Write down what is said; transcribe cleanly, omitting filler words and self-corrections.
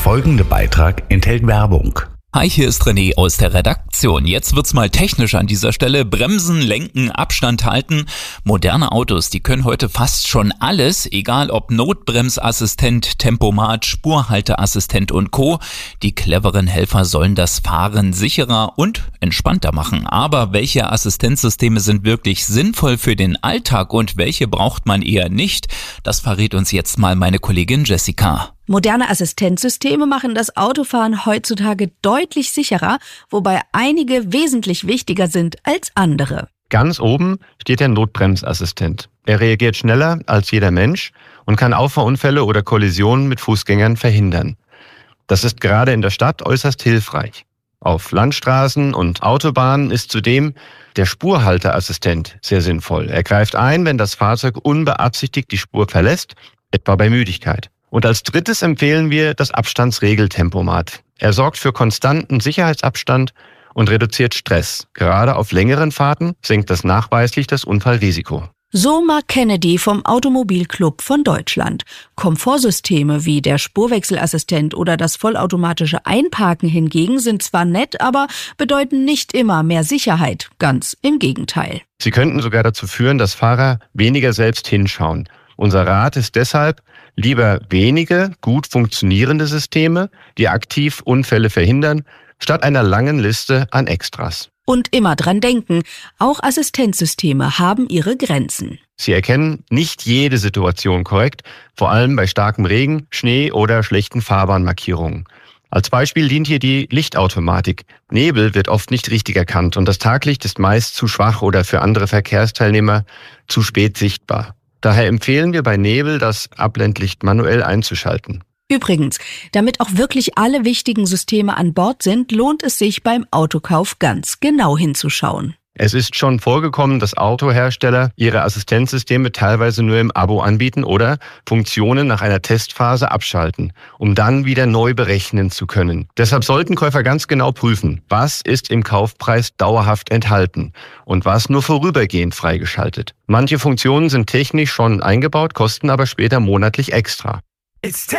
folgende Beitrag enthält Werbung. Hi, hier ist René aus der Redaktion. Jetzt wird's mal technisch an dieser Stelle. Bremsen, lenken, Abstand halten. Moderne Autos, die können heute fast schon alles, egal ob Notbremsassistent, Tempomat, Spurhalteassistent und Co. Die cleveren Helfer sollen das Fahren sicherer und entspannter machen. Aber welche Assistenzsysteme sind wirklich sinnvoll für den Alltag und welche braucht man eher nicht? Das verrät uns jetzt mal meine Kollegin Jessica. Moderne Assistenzsysteme machen das Autofahren heutzutage deutlich sicherer, wobei einige wesentlich wichtiger sind als andere. Ganz oben steht der Notbremsassistent. Er reagiert schneller als jeder Mensch und kann Auffahrunfälle oder Kollisionen mit Fußgängern verhindern. Das ist gerade in der Stadt äußerst hilfreich. Auf Landstraßen und Autobahnen ist zudem der Spurhalteassistent sehr sinnvoll. Er greift ein, wenn das Fahrzeug unbeabsichtigt die Spur verlässt, etwa bei Müdigkeit. Und als drittes empfehlen wir das Abstandsregeltempomat. Er sorgt für konstanten Sicherheitsabstand und reduziert Stress. Gerade auf längeren Fahrten senkt das nachweislich das Unfallrisiko. So Mark Kennedy vom Automobilclub von Deutschland. Komfortsysteme wie der Spurwechselassistent oder das vollautomatische Einparken hingegen sind zwar nett, aber bedeuten nicht immer mehr Sicherheit. Ganz im Gegenteil. Sie könnten sogar dazu führen, dass Fahrer weniger selbst hinschauen. Unser Rat ist deshalb, lieber wenige gut funktionierende Systeme, die aktiv Unfälle verhindern, statt einer langen Liste an Extras. Und immer dran denken, auch Assistenzsysteme haben ihre Grenzen. Sie erkennen nicht jede Situation korrekt, vor allem bei starkem Regen, Schnee oder schlechten Fahrbahnmarkierungen. Als Beispiel dient hier die Lichtautomatik. Nebel wird oft nicht richtig erkannt und das Taglicht ist meist zu schwach oder für andere Verkehrsteilnehmer zu spät sichtbar. Daher empfehlen wir bei Nebel, das Abblendlicht manuell einzuschalten. Übrigens, damit auch wirklich alle wichtigen Systeme an Bord sind, lohnt es sich beim Autokauf ganz genau hinzuschauen. Es ist schon vorgekommen, dass Autohersteller ihre Assistenzsysteme teilweise nur im Abo anbieten oder Funktionen nach einer Testphase abschalten, um dann wieder neu berechnen zu können. Deshalb sollten Käufer ganz genau prüfen, was ist im Kaufpreis dauerhaft enthalten und was nur vorübergehend freigeschaltet. Manche Funktionen sind technisch schon eingebaut, kosten aber später monatlich extra.